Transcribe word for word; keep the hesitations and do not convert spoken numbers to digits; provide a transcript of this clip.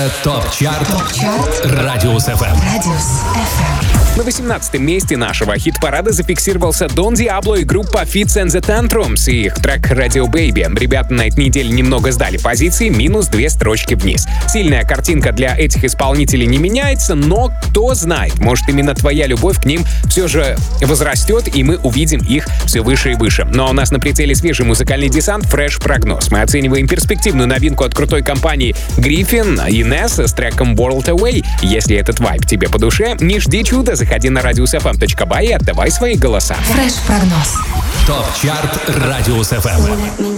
Это ТОП-чарт, ТОП-чарт Радиус эф эм. Радиус эф эм. На восемнадцатом месте нашего хит-парада зафиксировался Don Diablo и группа Fits and the Tantrums и их трек Radio Baby. Ребята на этой неделе немного сдали позиции, минус две строчки вниз. Сильная картинка для этих исполнителей не меняется, но кто знает, может именно твоя любовь к ним все же возрастет, и мы увидим их все выше и выше. Но у нас на прицеле свежий музыкальный десант Fresh прогноз. Мы оцениваем перспективную новинку от крутой компании Griffin и Ness с треком World Away. Если этот вайб тебе по душе, не жди чуда, заходи на радиус эф эм точка бай и отдавай свои голоса. Fresh прогноз. ТОП-чарт Радиус эф эм.